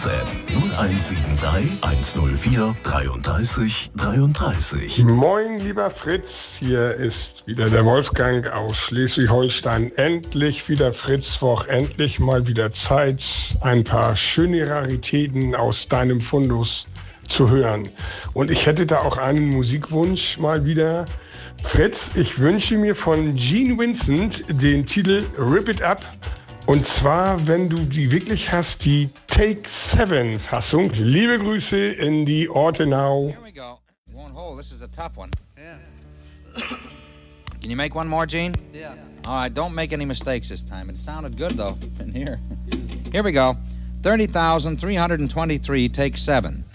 WhatsApp 0173 104 33 33. Moin, lieber Fritz, hier ist wieder der Wolfgang aus Schleswig-Holstein. Endlich wieder Fritzwoch, endlich mal wieder Zeit, ein paar schöne Raritäten aus deinem Fundus zu hören. Und ich hätte da auch einen Musikwunsch mal wieder. Fritz, ich wünsche mir von Gene Vincent den Titel Rip It Up. Und zwar, wenn du die wirklich hast, die Take 7 Fassung. Liebe Grüße in die Ortenau. Here we go. Won't hold. This is a tough one. Yeah. Can you make one more, Gene? Yeah. All right, don't make any mistakes this time. It sounded good, though, in here. Here we go. 30,323, take 7.